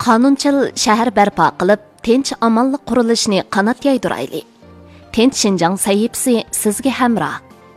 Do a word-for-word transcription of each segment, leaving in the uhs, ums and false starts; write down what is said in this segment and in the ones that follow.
qonunchil shahar barpo qilib, tinch amonlik qurilishini qanot yaydirayli. Tinch Shinjang sahifasi sizga hamroh.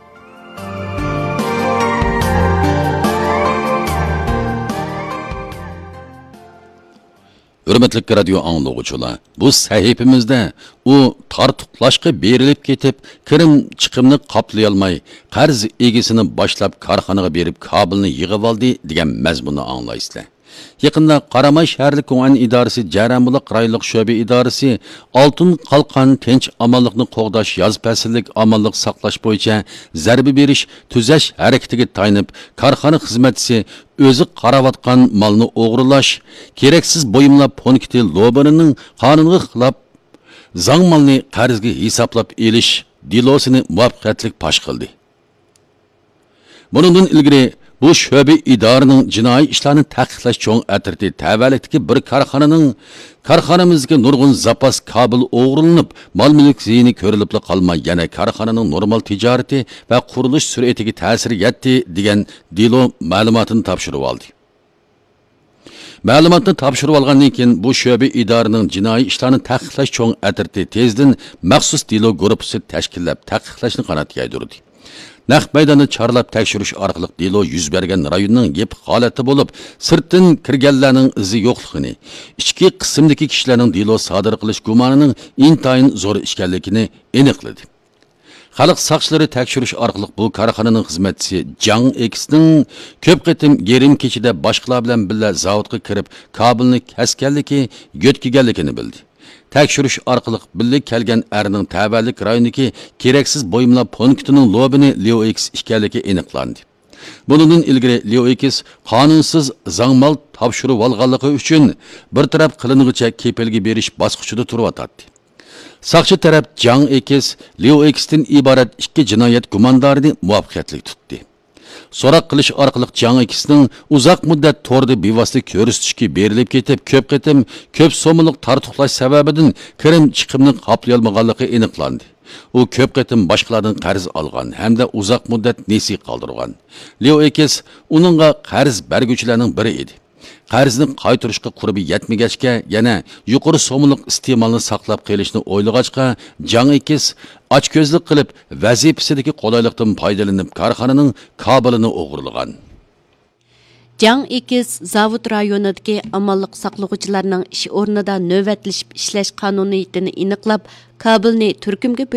Hürmetli radyo anlıqçılar, bu sahifimizde u tartuqlaşqa berilip ketip, kirim chiqimni qaplayolmay, qarz egisini başlap karxanaga berib Kabulni yig'ib oldi degan mazmunni anglaysizlar. Yaqinda Qaramay shaharlik Ko'ng'an idorasi Jaranbuloq rayonlik sho'ba idorasi Oltin qalqon tinch amonlikni qo'g'dash yoz fasllik amonlik saqlash bo'yicha zarba berish tuzash harakatiga tayanib, korxona xizmatchisi o'zi qaravatgan malni o'g'irlash, keraksiz buyumlar punkti lobirining qonunga xilof zang malni qarzga hisoblab elish dilosini muvaffaqiyatli pash qildi. Bundan ilgari bu sho'ba idorining jinoiy ishlarni taqiqlash cho'ng atirti tavallikdagi bir korxonaning korxonamizga nurg'un zapas Kabul o'g'irlanib, mol-mulk ziyni ko'rilib qolmay, yana korxonaning normal tijorati va qurilish sur'atiga ta'sir yetdi degan dilo ma'lumotini topshirib oldi. Ma'lumotni topshirib olgandan keyin bu sho'ba idorining jinoiy ishlarni taqiqlash cho'ng atirti tezdan maxsus dilo guruhi tashkillab taqiqlashni qanot yaydirdi. Naq maydonni charlab tekshirish orqali delo yuz bergan rayonning yep holati bo'lib, sirtdan kirganlarning izi yo'qligini, ichki qismdagi kishilarning delo sodir qilish gumonining intayin zo'r ekanligini aniqladi. Xalq saqchilari tekshirish orqali bu korxonaning xizmatchisi Jang X'ning ko'p qitim yerim kechida boshqalar bilan birga zavodga kirib, Kabulni kaskanligi, yo'tkiganligini bildi. Tekshirish orqali birga kelgan erning tavallik rayonidagi keraksiz buyumlar punktining lobini Leo X ekanligi aniqlandi. Bundan ilgari Leo X qonunsiz zangmal topshirib olganligi uchun bir taraf qilingicha kepilga berish bosqichida turibdi. Saqchi taraf Jang X Leo X'dan iborat ikki jinoyat gumondorini muvaffaqiyatli tutdi. So'roq qilish orqali Jang X'ning uzoq muddat to'rda bevosita ko'rsatishga berilib ketib, ko'p qitim ko'p so'mlik tartuqlash sababidan kirim chiqimni qoplay olmaganligi aniqlandi. U ko'p qitim boshqalardan qarz olgan hamda uzoq muddat nesi qoldirgan. Leo X uningga qarz berguvchilarning biri edi. Qarzni qaytarishga qurbi yetmagachga yana yuqori so'mlik iste'molni saqlab qolishni o'ylagachqa Jang X ochko'zlik qilib vazifasidagi qulaylikdan foydalanib korxonaning Kabulini o'g'irlagan. Jang X zavod rayonidagi amonlik saqlag'uvchilarning ish o'rnida navbatlashib ishlash qonuniyatini aniqlab, Kabulni turkumga